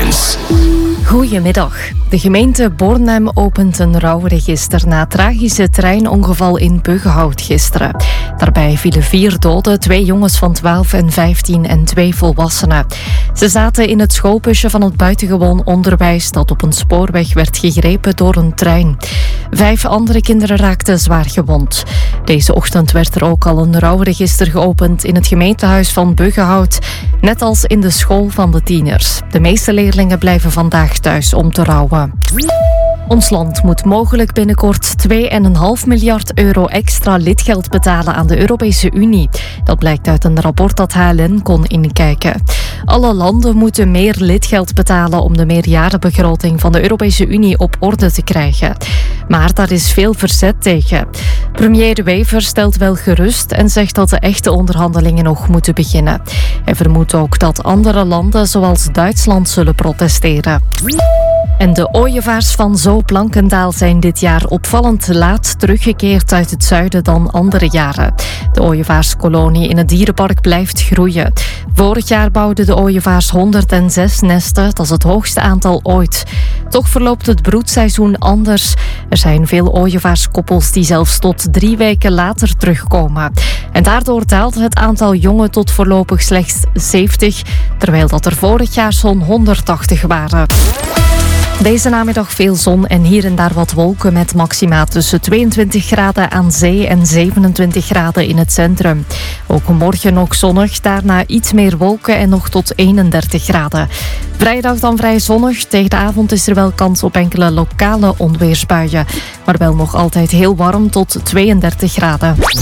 Headlines. Goedemiddag. De gemeente Bornem opent een rouwregister na tragische treinongeval in Buggenhout gisteren. Daarbij vielen 4 doden, 2 jongens van 12 en 15 en 2 volwassenen. Ze zaten in het schoolbusje van het buitengewoon onderwijs dat op een spoorweg werd gegrepen door een trein. 5 andere kinderen raakten zwaar gewond. Deze ochtend werd er ook al een rouwregister geopend in het gemeentehuis van Buggenhout, net als in de school van de tieners. De meeste leerlingen blijven vandaag thuis om te rouwen. Ons land moet mogelijk binnenkort 2,5 miljard euro extra lidgeld betalen aan de Europese Unie. Dat blijkt uit een rapport dat HLN kon inkijken. Alle landen moeten meer lidgeld betalen om de meerjarenbegroting van de Europese Unie op orde te krijgen. Maar daar is veel verzet tegen. Premier De Wever stelt wel gerust en zegt dat de echte onderhandelingen nog moeten beginnen. Hij vermoedt ook dat andere landen zoals Duitsland zullen protesteren. En de ooievaars van Zoo Plankendaal zijn dit jaar opvallend laat teruggekeerd uit het zuiden dan andere jaren. De ooievaarskolonie in het dierenpark blijft groeien. Vorig jaar bouwden de ooievaars 106 nesten, dat is het hoogste aantal ooit. Toch verloopt het broedseizoen anders. Er zijn veel ooievaarskoppels die zelfs tot 3 weken later terugkomen. En daardoor daalt het aantal jongen tot voorlopig slechts 70, terwijl dat er vorig jaar zo'n 180 waren. Deze namiddag veel zon en hier en daar wat wolken met maxima tussen 22 graden aan zee en 27 graden in het centrum. Ook morgen nog zonnig, daarna iets meer wolken en nog tot 31 graden. Vrijdag dan vrij zonnig, tegen de avond is er wel kans op enkele lokale onweersbuien. Maar wel nog altijd heel warm tot 32 graden.